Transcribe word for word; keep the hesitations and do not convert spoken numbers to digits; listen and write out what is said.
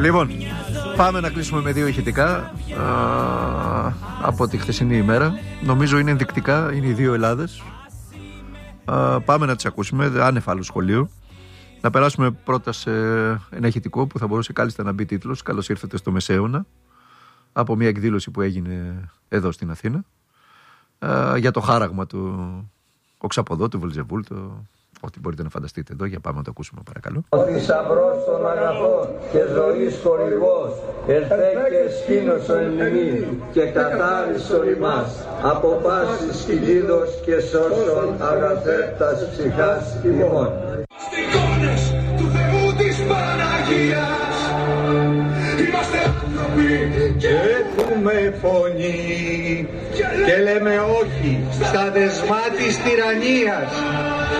Λοιπόν, πάμε να κλείσουμε με δύο ηχητικά α, από τη χθεσινή ημέρα. Νομίζω είναι ενδεικτικά, είναι οι δύο Ελλάδες. α, Πάμε να τις ακούσουμε, άνευ άλλου σχολείου. Να περάσουμε πρώτα σε ένα ηχητικό που θα μπορούσε κάλλιστα να μπει τίτλος «Καλώς ήρθατε στο Μεσαίωνα», από μια εκδήλωση που έγινε εδώ στην Αθήνα, α, για το χάραγμα του Οξαποδό, του Βελζεβούλ, το... ό,τι μπορείτε να φανταστείτε εδώ. Για πάμε να το ακούσουμε, παρακαλώ. Ο θησαυρός των αγαθών και ζωής χορηγός, ερθέ και σκήνωσον ημί και κατάρισον ημάς, από πάσης κυλίδος και σώσον αγαθέτας ψυχάς ημών. Εικόνες του Θεού της Παναγίας, είμαστε άνθρωποι και έχουμε φωνή και λέμε όχι στα δεσμά της τυραννίας.